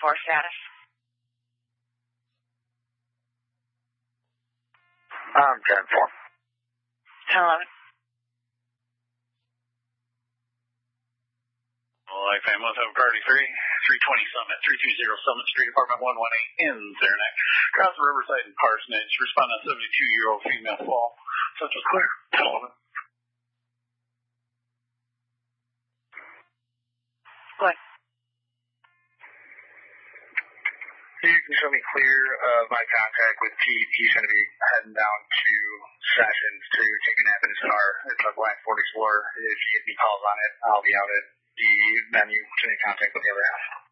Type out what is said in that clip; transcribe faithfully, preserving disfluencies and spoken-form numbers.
four status. Um, ten four. ten eleven. Life Fan one seven Priority three, three twenty Summit, three two zero Summit Street, Apartment one one eight in Saranac. Cross the Riverside and Parsonage. Respond on seventy-two-year-old female fall. Such was clear. ten eleven. Go ahead. You can show me clear of my contact with Keith. He's going to be heading down to Sessions to take a nap in his car. It's a Black Ford Explorer. If he, if he calls on it, I'll be out at the menu to make contact with the other half.